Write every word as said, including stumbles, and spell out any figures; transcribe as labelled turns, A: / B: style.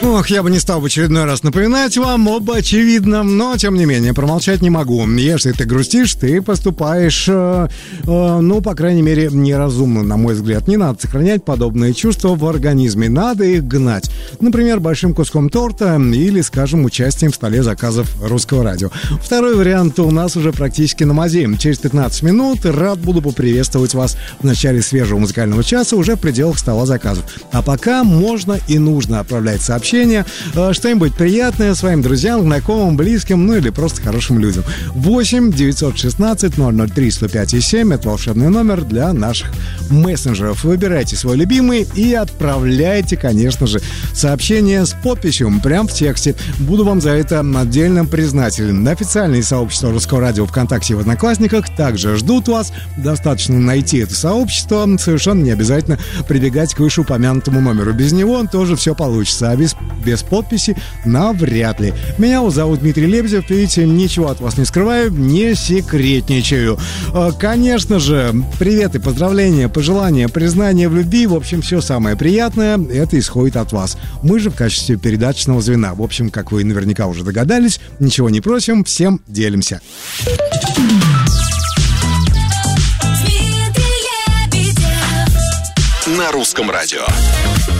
A: Ох, я бы не стал в очередной раз напоминать вам об очевидном, но, тем не менее, промолчать не могу. Если ты грустишь, ты поступаешь, э, э, ну, по крайней мере, неразумно, на мой взгляд. Не надо сохранять подобные чувства в организме, надо их гнать. Например, большим куском торта или, скажем, участием в столе заказов Русского радио. Второй вариант у нас уже практически на мази. Через пятнадцать минут рад буду поприветствовать вас в начале свежего музыкального часа уже в пределах стола заказов. А пока можно и нужно отправлять сообщения, что-нибудь приятное своим друзьям, знакомым, близким, ну или просто хорошим людям. восемь девятьсот шестнадцать ноль ноль три сто пять и семь — это волшебный номер для наших мессенджеров. Выбирайте свой любимый и отправляйте, конечно же, сообщение с подписью прямо в тексте. Буду вам за это отдельно признателен. Официальные сообщества Русского радио ВКонтакте и в Одноклассниках также ждут вас. Достаточно найти это сообщество, совершенно не обязательно прибегать к вышеупомянутому номеру. Без него тоже все получится, а без, без подписи навряд ли. Меня зовут Дмитрий Лебедев, видите, ничего от вас не скрываю, не секретничаю. Конечно же, приветы, поздравления, пожелания, признания в любви, в общем, все самое приятное, это исходит от вас. Мы же в качестве передаточного звена. В общем, как вы наверняка уже догадались, ничего не просим, всем делимся.
B: На Русском радио.